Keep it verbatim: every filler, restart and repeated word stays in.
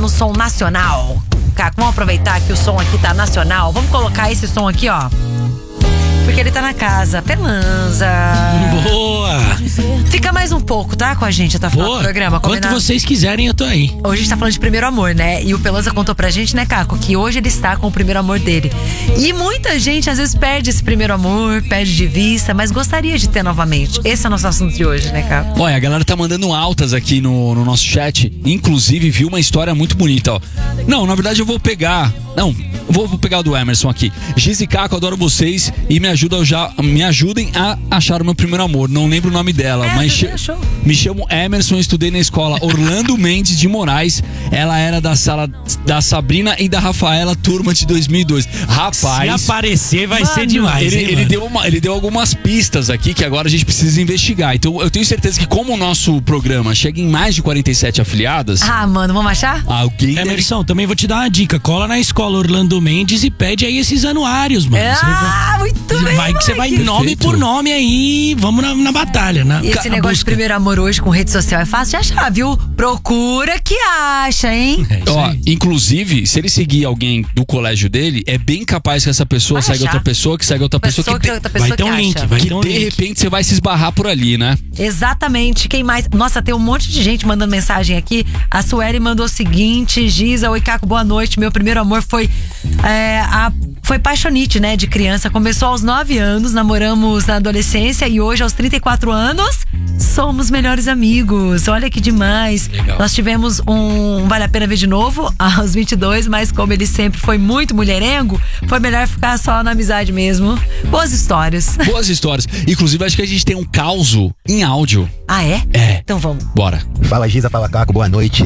um som nacional. Caco, vamos aproveitar que o som aqui tá nacional. Vamos colocar esse som aqui, ó. Porque ele tá na casa. Pelanza. Boa! Fica mais um pouco, tá? Com a gente até o final do programa. Quanto combinado? vocês quiserem, eu tô aí. Hoje a gente tá falando de primeiro amor, né? E o Pelanza contou pra gente, né, Caco, que hoje ele está com o primeiro amor dele. E muita gente às vezes perde esse primeiro amor, perde de vista, mas gostaria de ter novamente. Esse é o nosso assunto de hoje, né, Caco? Olha, a galera tá mandando altas aqui no, no nosso chat. Inclusive, viu uma história muito bonita, ó. Não, na verdade eu vou pegar... Não, vou, vou pegar o do Emerson aqui. Giz e Caco, adoro vocês e me, ajuda já, me ajudem a achar o meu primeiro amor. Não lembro o nome dela, É, mas você che- achou? me chamo Emerson, estudei na escola Orlando Mendes de Moraes. Ela era da sala da Sabrina e da Rafaela, turma de dois mil e dois. Rapaz... Se aparecer, vai Mano, ser demais, Ele, hein, ele, mano? deu uma, ele deu algumas pistas aqui que agora a gente precisa investigar. Então eu tenho certeza que como o nosso programa chega em mais de quarenta e sete afiliadas, Ah, mano, vamos achar? alguém deve... Emerson, também vou te dar uma dica. Cola na escola Orlando Mendes e pede aí esses anuários, mano. Ah, muito Você bem, vai que você vai moleque. nome Perfeito. por nome aí, vamos na, na batalha, né? E esse negócio de primeiro amor hoje com rede social é fácil de achar, viu? Procura que acha, hein? É isso Ó, aí. inclusive, se ele seguir alguém do colégio dele, é bem capaz que essa pessoa Vai segue achar. outra pessoa, que segue outra pessoa, Pessoa que, que de- outra pessoa Vai ter um que link, acha. vai que ter um de link. repente você vai se esbarrar por ali, né? Exatamente. Quem mais? Nossa, tem um monte de gente mandando mensagem aqui. A Sueli mandou o seguinte: Giza, oi Caco, boa noite. Meu primeiro amor foi é, a, foi paixonite, né, de criança. Começou aos nove anos, namoramos na adolescência e hoje aos trinta e quatro anos somos melhores amigos. Olha que demais. Legal. Nós tivemos um Vale a Pena Ver de Novo aos vinte e dois, mas como ele sempre foi muito mulherengo, foi melhor ficar só na amizade mesmo. Boas histórias. Boas histórias. Inclusive, acho que a gente tem um causo em áudio. Ah, é? É. Então vamos. Bora. Fala Giza, fala Caco, boa noite.